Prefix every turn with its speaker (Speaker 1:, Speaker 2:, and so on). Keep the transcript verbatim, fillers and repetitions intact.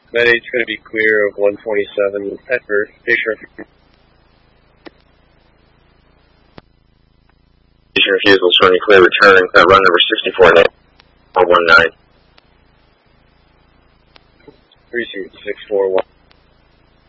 Speaker 1: Med eight's going to be clear of one twenty-seven at first. Station
Speaker 2: refusal, showing you clear return at run number sixty-four one nine.
Speaker 1: Receive six four one.